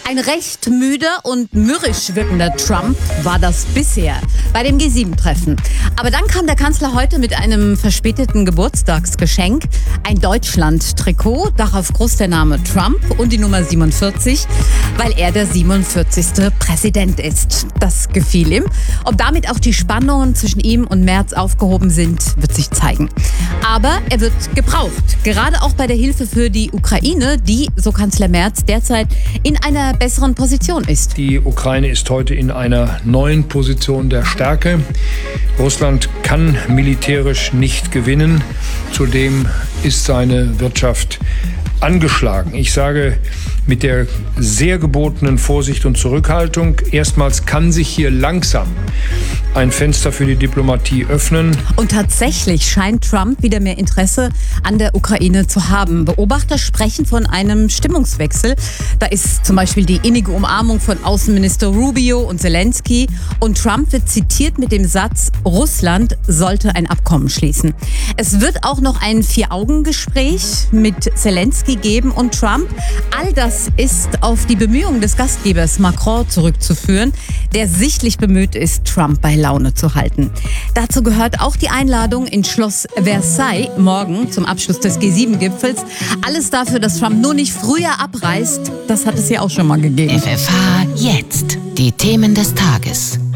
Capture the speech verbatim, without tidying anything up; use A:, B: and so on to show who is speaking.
A: Ein recht müder und mürrisch wirkender Trump war das bisher bei dem G sieben Treffen. Aber dann kam der Kanzler heute mit einem verspäteten Geburtstagsgeschenk. Ein Deutschland-Trikot, darauf groß der Name Trump und die Nummer siebenundvierzig, weil er der siebenundvierzigste Präsident ist. Das gefiel ihm. Ob damit auch die Spannungen zwischen ihm und Merz aufgehoben sind, wird sich zeigen. Aber er wird gebraucht, gerade auch bei der Hilfe für die Ukraine, die, so Kanzler Merz, derzeit in einer besseren Position ist.
B: Die Ukraine ist heute in einer neuen Position der Stärke. Russland kann militärisch nicht gewinnen. Zudem ist seine Wirtschaft angeschlagen. Ich sage mit der sehr gebotenen Vorsicht und Zurückhaltung, erstmals kann sich hier langsam ein Fenster für die Diplomatie öffnen.
A: Und tatsächlich scheint Trump wieder mehr Interesse an der Ukraine zu haben. Beobachter sprechen von einem Stimmungswechsel. Da ist zum Beispiel die innige Umarmung von Außenminister Rubio und Zelensky. Und Trump wird zitiert mit dem Satz, Russland sollte ein Abkommen schließen. Es wird auch noch ein Vier-Augen-Gespräch mit Zelensky geben und Trump. All das ist auf die Bemühungen des Gastgebers Macron zurückzuführen, der sichtlich bemüht ist, Trump bei Laune zu halten. Dazu gehört auch die Einladung in Schloss Versailles morgen zum Abschluss des G sieben Gipfels. Alles dafür, dass Trump nur nicht früher abreist. Das hat es ja auch schon mal gegeben.
C: F F H jetzt. Die Themen des Tages.